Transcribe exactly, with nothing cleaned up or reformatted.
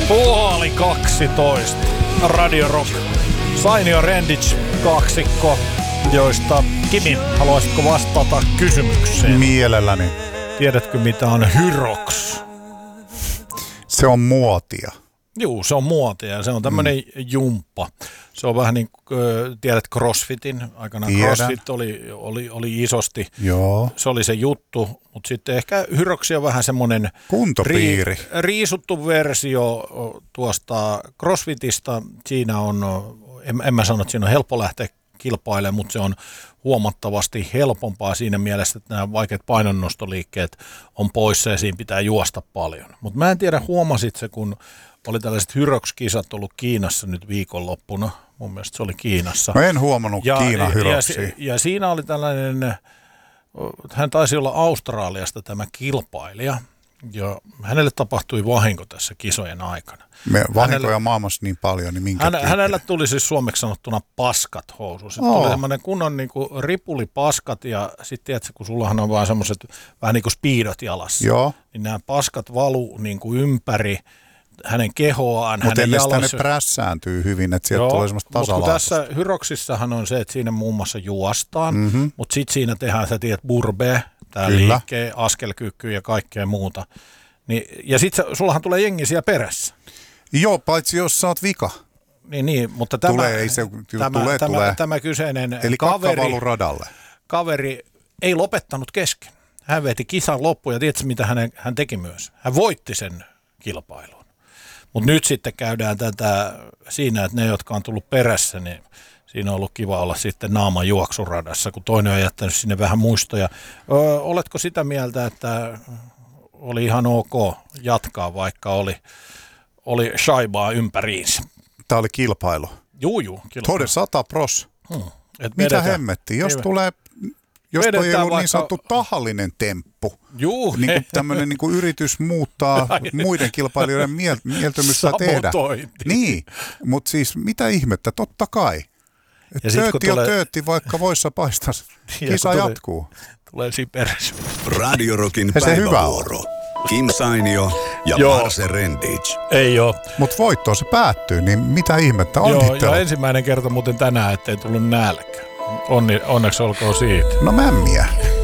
Puoli kaksitoista. Radio Rock. Sainio Rendic kaksikko, joista Kimi, haluaisitko vastata kysymykseen? Mielelläni. Tiedätkö mitä on Hyrox? Se on muotia. Juu, se on muotia ja se on tämmöinen mm. jumppa. Se on vähän niin kuin, tiedät CrossFitin, aikanaan Tiedän. CrossFit oli, oli, oli isosti. Joo. Se oli se juttu, mutta sitten ehkä Hyroxi on vähän semmoinen kuntopiiri. Ri, riisuttu versio tuosta CrossFitista. Siinä on, en, en mä sano, että siinä on helppo lähteä kilpailemaan, mutta se on huomattavasti helpompaa siinä mielessä, että nämä vaikeat painonnostoliikkeet on poissa ja siinä pitää juosta paljon. Mutta mä en tiedä, huomasit se, kun oli tällaiset Hyrox-kisat ollut Kiinassa nyt viikonloppuna. Mun mielestä se oli Kiinassa. Mä en huomannut ja, Kiina Hyroxia. Ja, ja siinä oli tällainen, hän taisi olla Australiasta tämä kilpailija. Ja hänelle tapahtui vahinko tässä kisojen aikana. Me vahinkoja hänelle, maailmassa niin paljon, niin minkä hän, hänellä tuli siis suomeksi sanottuna paskat housuun. Sitten oh. tuli semmoinen kunnon niin kuin ripulipaskat ja sitten tiedätkö, kun sullahan on vaan semmoiset vähän niin kuin speedot jalassa. Joo. Niin nämä paskat valuu niin kuin ympäri hänen kehoaan. Mutta ennen sitä jaloissa ne prässääntyy hyvin, että sieltä tulee semmoista tasalaatusta. Tässä Hyroxissahan on se, että siinä muun muassa juostaan, mm-hmm. mutta sitten siinä tehdään, sä tiedät, burbe, tää liikkeen, askelkyky ja kaikkea muuta. Niin, ja sitten sullahan tulee jengi siellä perässä. Joo, paitsi jos sä oot vika. Niin, niin mutta tämä, tulee, ei se, tämä, tulee, tämä, tulee. tämä kyseinen Eli kaveri, radalle. kaveri ei lopettanut kesken. Hän veti kisan loppuun ja tiedätkö mitä hän, hän teki myös? Hän voitti sen kilpailun. Mutta nyt sitten käydään tätä siinä, että ne, jotka on tullut perässä, niin siinä on ollut kiva olla sitten naaman juoksuradassa, kun toinen on jättänyt sinne vähän muistoja. Ö, oletko sitä mieltä, että oli ihan ok jatkaa, vaikka oli, oli shaibaa ympäriinsä? Tämä oli kilpailu. Juu, juu. Kilpailu. Tode sata pros. Hmm. Mitä vedetään, hemmettiin? Jos tulee... Jos toi ei ollut vaikka niin sanottu tahallinen temppu, Juu, niin kuin tämmöinen niin kuin yritys muuttaa muiden kilpailijoiden miel- mieltymystä tehdä. Niin, mutta siis mitä ihmettä, totta kai. Töötti on tulee... töötti, vaikka voissa paistas. Kisa tulee, jatkuu. Tulee siinä perässä. Radio Rockin päivävuoro. Kim Sainio ja Marse Rendic. Ei oo. Mutta voittoon se päättyy, niin mitä ihmettä, onnittelut. Joo, ja ensimmäinen kerta muuten tänään, ettei tullut nälkä. Onni, onneksi olkoon siitä. No mämmiä.